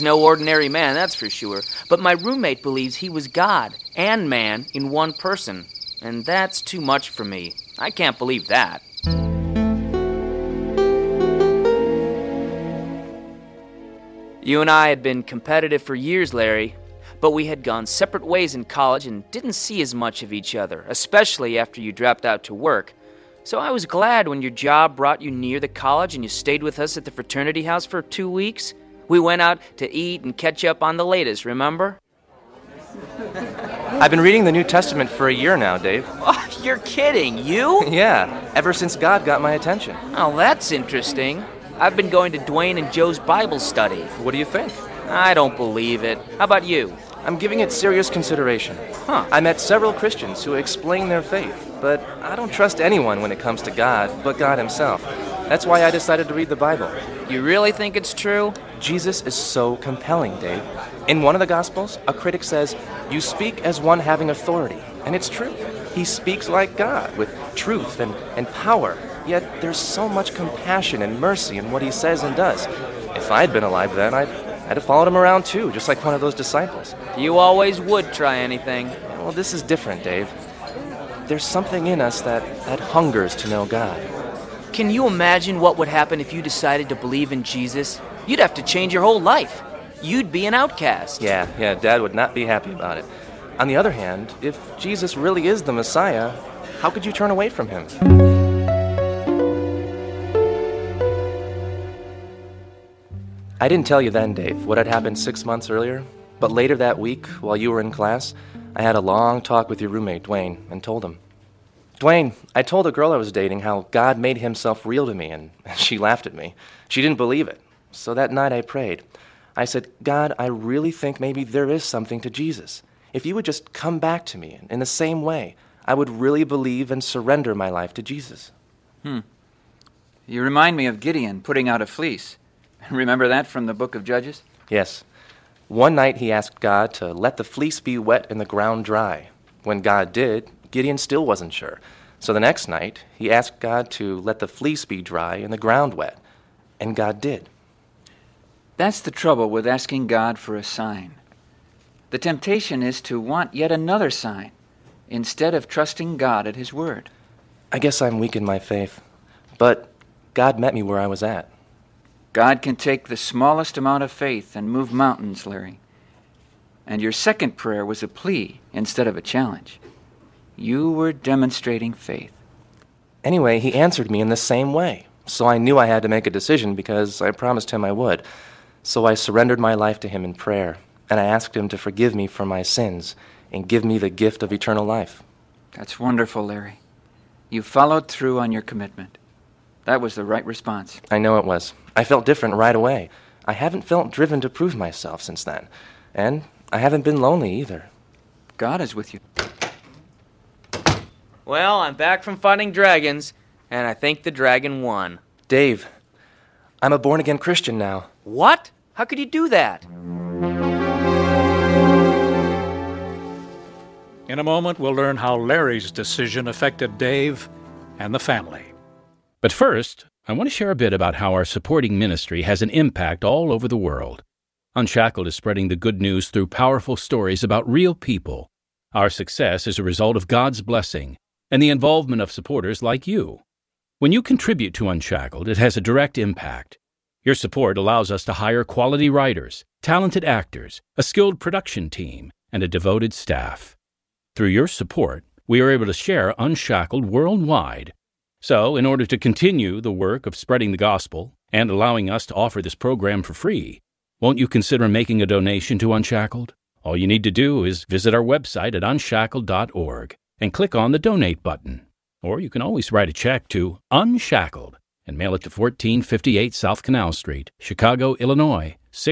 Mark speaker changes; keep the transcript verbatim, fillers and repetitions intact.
Speaker 1: No ordinary man, that's for sure. But my roommate believes he was God and man in one person. And that's too much for me. I can't believe that. You and I had been competitive for years, Larry. But we had gone separate ways in college and didn't see as much of each other, especially after you dropped out to work. So I was glad when your job brought you near the college and you stayed with us at the fraternity house for two weeks. We went out to eat and catch up on the latest, remember?
Speaker 2: I've been reading the New Testament for a year now, Dave.
Speaker 1: Oh, you're kidding, you?
Speaker 2: Yeah, ever since God got my attention.
Speaker 1: Oh, that's interesting. I've been going to Dwayne and Joe's Bible study.
Speaker 2: What do you think?
Speaker 1: I don't believe it. How about you?
Speaker 2: I'm giving it serious consideration.
Speaker 1: Huh.
Speaker 2: I met several Christians who explain their faith, but I don't trust anyone when it comes to God but God himself. That's why I decided to read the Bible.
Speaker 1: You really think it's true?
Speaker 2: Jesus is so compelling, Dave. In one of the Gospels, a critic says, "You speak as one having authority." And it's true. He speaks like God, with truth and, and power. Yet there's so much compassion and mercy in what he says and does. If I'd been alive then, I'd, I'd have followed him around too, just like one of those disciples.
Speaker 1: You always would try anything.
Speaker 2: Well, this is different, Dave. There's something in us that, that hungers to know God.
Speaker 1: Can you imagine what would happen if you decided to believe in Jesus? You'd have to change your whole life. You'd be an outcast.
Speaker 2: Yeah, yeah, Dad would not be happy about it. On the other hand, if Jesus really is the Messiah, how could you turn away from him? I didn't tell you then, Dave, what had happened six months earlier, but later that week, while you were in class, I had a long talk with your roommate, Dwayne, and told him. Dwayne, I told a girl I was dating how God made himself real to me, and she laughed at me. She didn't believe it. So that night I prayed. I said, God, I really think maybe there is something to Jesus. If you would just come back to me in the same way, I would really believe and surrender my life to Jesus.
Speaker 3: Hmm. You remind me of Gideon putting out a fleece. Remember that from the book of Judges?
Speaker 2: Yes. One night he asked God to let the fleece be wet and the ground dry. When God did, Gideon still wasn't sure. So the next night, he asked God to let the fleece be dry and the ground wet. And God did.
Speaker 3: That's the trouble with asking God for a sign. The temptation is to want yet another sign, instead of trusting God at his word.
Speaker 2: I guess I'm weak in my faith, but God met me where I was at.
Speaker 3: God can take the smallest amount of faith and move mountains, Larry. And your second prayer was a plea instead of a challenge. You were demonstrating faith.
Speaker 2: Anyway, he answered me in the same way, so I knew I had to make a decision because I promised him I would. So I surrendered my life to him in prayer, and I asked him to forgive me for my sins and give me the gift of eternal life.
Speaker 3: That's wonderful, Larry. You followed through on your commitment. That was the right response.
Speaker 2: I know it was. I felt different right away. I haven't felt driven to prove myself since then. And I haven't been lonely either.
Speaker 3: God is with you.
Speaker 1: Well, I'm back from fighting dragons, and I think the dragon won.
Speaker 2: Dave, I'm a born-again Christian now.
Speaker 1: What? How could you do that?
Speaker 4: In a moment, we'll learn how Larry's decision affected Dave and the family.
Speaker 5: But first, I want to share a bit about how our supporting ministry has an impact all over the world. Unshackled is spreading the good news through powerful stories about real people. Our success is a result of God's blessing and the involvement of supporters like you. When you contribute to Unshackled, it has a direct impact. Your support allows us to hire quality writers, talented actors, a skilled production team, and a devoted staff. Through your support, we are able to share Unshackled worldwide. So, in order to continue the work of spreading the gospel and allowing us to offer this program for free, won't you consider making a donation to Unshackled? All you need to do is visit our website at unshackled dot org and click on the Donate button. Or you can always write a check to Unshackled and mail it to fourteen fifty-eight South Canal Street, Chicago, Illinois,